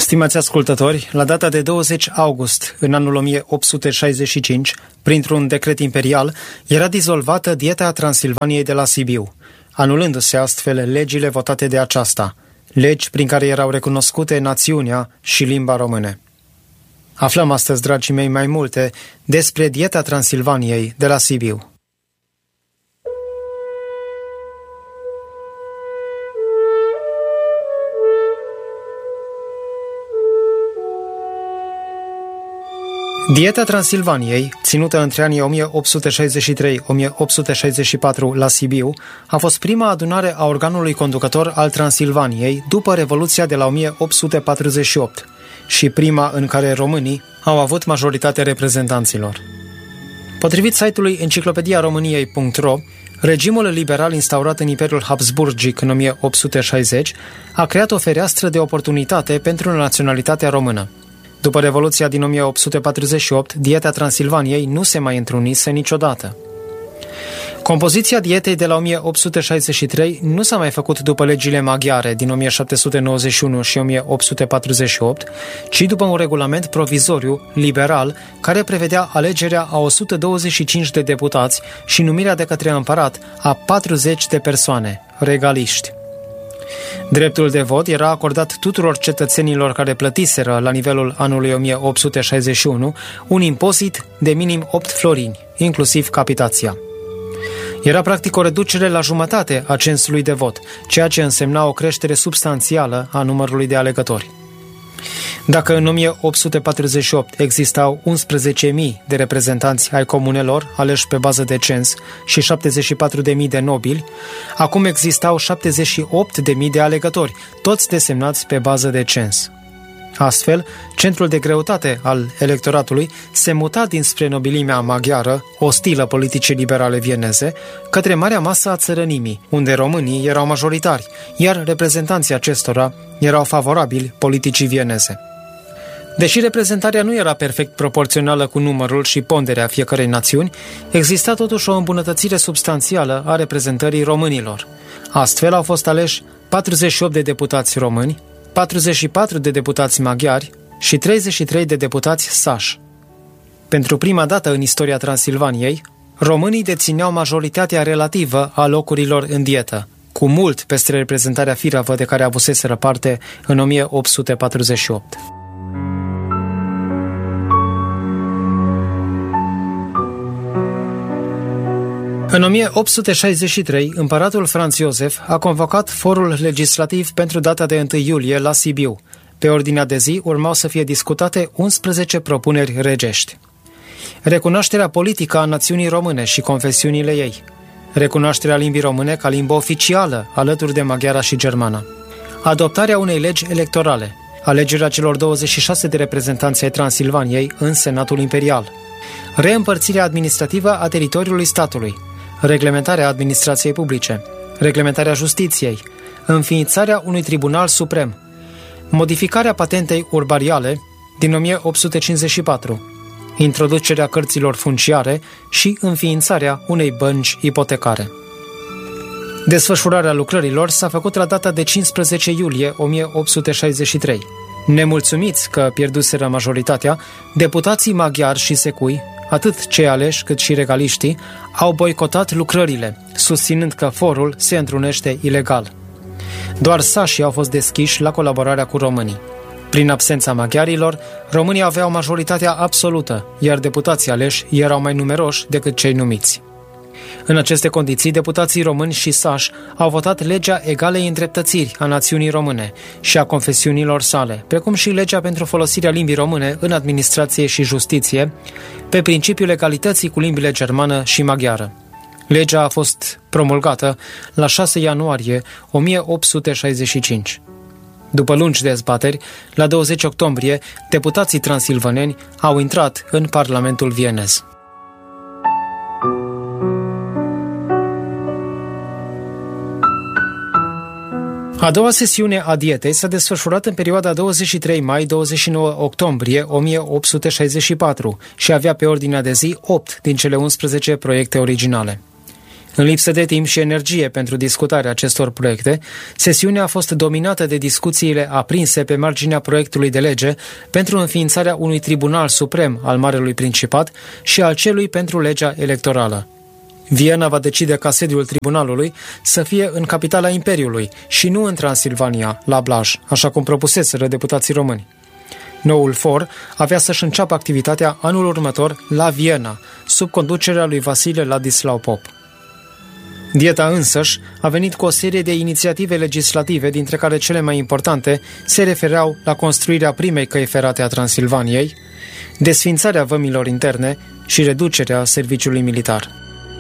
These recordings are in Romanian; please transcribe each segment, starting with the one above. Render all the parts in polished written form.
Stimați ascultători, la data de 20 august, în anul 1865, printr-un decret imperial, era dizolvată Dieta Transilvaniei de la Sibiu, anulându-se astfel legile votate de aceasta, legi prin care erau recunoscute națiunea și limba române. Aflăm astăzi, dragii mei, mai multe despre Dieta Transilvaniei de la Sibiu. Dieta Transilvaniei, ținută între anii 1863-1864 la Sibiu, a fost prima adunare a organului conducător al Transilvaniei după Revoluția de la 1848 și prima în care românii au avut majoritatea reprezentanților. Potrivit site-ului enciclopediaromâniei.ro, regimul liberal instaurat în Imperiul Habsburgic în 1860 a creat o fereastră de oportunitate pentru naționalitatea română. După Revoluția din 1848, Dieta Transilvaniei nu se mai întrunise niciodată. Compoziția dietei de la 1863 nu s-a mai făcut după legile maghiare din 1791 și 1848, ci după un regulament provizoriu, liberal, care prevedea alegerea a 125 de deputați și numirea de către împărat a 40 de persoane, regaliști. Dreptul de vot era acordat tuturor cetățenilor care plătiseră la nivelul anului 1861 un impozit de minim 8 florini, inclusiv capitația. Era practic o reducere la jumătate a censului de vot, ceea ce însemna o creștere substanțială a numărului de alegători. Dacă în 1848 existau 11.000 de reprezentanți ai comunelor aleși pe bază de cens și 74.000 de nobili, acum existau 78.000 de alegători, toți desemnați pe bază de cens. Astfel, centrul de greutate al electoratului se muta dinspre nobilimea maghiară, ostilă politicii liberale vieneze, către marea masă a țărănimii, unde românii erau majoritari, iar reprezentanții acestora erau favorabili politicii vieneze. Deși reprezentarea nu era perfect proporțională cu numărul și ponderea fiecărei națiuni, exista totuși o îmbunătățire substanțială a reprezentării românilor. Astfel au fost aleși 48 de deputați români, 44 de deputați maghiari și 33 de deputați sași. Pentru prima dată în istoria Transilvaniei, românii dețineau majoritatea relativă a locurilor în dietă, cu mult peste reprezentarea firavă de care avuseseră parte în 1848. În 1863, împăratul Franz Iosef a convocat forul legislativ pentru data de 1 iulie la Sibiu. Pe ordinea de zi urmau să fie discutate 11 propuneri regești. Recunoașterea politică a națiunii române și confesiunile ei, recunoașterea limbii române ca limbă oficială alături de maghiara și germana, adoptarea unei legi electorale, alegerea celor 26 de reprezentanți ai Transilvaniei în Senatul Imperial, reîmpărțirea administrativă a teritoriului statului, reglementarea administrației publice, reglementarea justiției, înființarea unui tribunal suprem, modificarea patentei urbariale din 1854, introducerea cărților funciare și înființarea unei bănci ipotecare. Desfășurarea lucrărilor s-a făcut la data de 15 iulie 1863. Nemulțumiți că pierduseră majoritatea, deputații maghiari și secui, atât cei aleși cât și regaliștii, au boicotat lucrările, susținând că forul se întrunește ilegal. Doar sașii au fost deschiși la colaborarea cu românii. Prin absența maghiarilor, românii aveau majoritatea absolută, iar deputații aleși erau mai numeroși decât cei numiți. În aceste condiții, deputații români și sași au votat legea egalei îndreptățiri a națiunii române și a confesiunilor sale, precum și legea pentru folosirea limbii române în administrație și justiție, pe principiul egalității cu limbile germană și maghiară. Legea a fost promulgată la 6 ianuarie 1865. După lungi dezbateri, la 20 octombrie, deputații transilvaneni au intrat în Parlamentul vienez. A doua sesiune a dietei s-a desfășurat în perioada 23 mai-29 octombrie 1864 și avea pe ordinea de zi 8 din cele 11 proiecte originale. În lipsă de timp și energie pentru discutarea acestor proiecte, sesiunea a fost dominată de discuțiile aprinse pe marginea proiectului de lege pentru înființarea unui tribunal suprem al Marelui Principat și al celui pentru legea electorală. Viena va decide ca sediul tribunalului să fie în capitala Imperiului și nu în Transilvania, la Blaj, așa cum propuseseră deputații români. Noul for avea să-și înceapă activitatea anul următor la Viena, sub conducerea lui Vasile Ladislau Pop. Dieta însăși a venit cu o serie de inițiative legislative, dintre care cele mai importante se refereau la construirea primei căi ferate a Transilvaniei, desființarea vămilor interne și reducerea serviciului militar.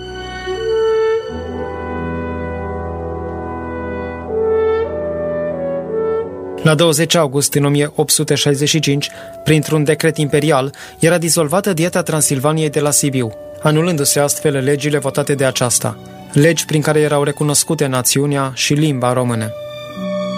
La 20 august în 1865, printr-un decret imperial, era dizolvată Dieta Transilvaniei de la Sibiu, anulându-se astfel legile votate de aceasta, legi prin care erau recunoscute națiunea și limba română.